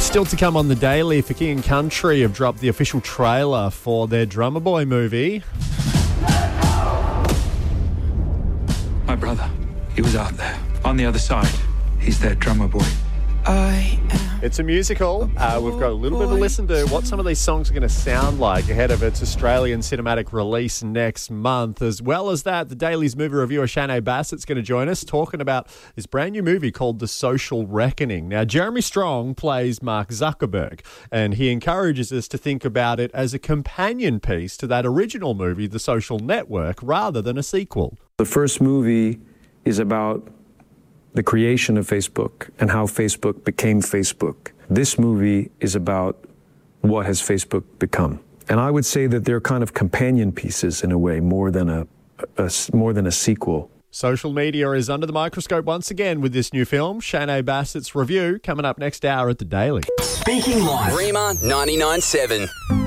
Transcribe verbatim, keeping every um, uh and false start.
Still to come on the Daily, for King and Country have dropped the official trailer for their Drummer Boy movie. My brother, he was out there, on the other side. He's their drummer boy. I am. It's a musical. Uh, we've got a little bit to listen to what some of these songs are going to sound like ahead of its Australian cinematic release next month. As well as that, the Daily's movie reviewer Shanae Bassett's going to join us talking about this brand new movie called The Social Reckoning. Now, Jeremy Strong plays Mark Zuckerberg, and he encourages us to think about it as a companion piece to that original movie, The Social Network, rather than a sequel. The first movie is about the creation of Facebook and how Facebook became Facebook. This movie is about what has Facebook become. And I would say that they're kind of companion pieces in a way, more than a, a more than a sequel. Social media is under the microscope once again with this new film. Shanae Bassett's review coming up next hour at The Daily. Speaking Live. Rima ninety-nine point seven.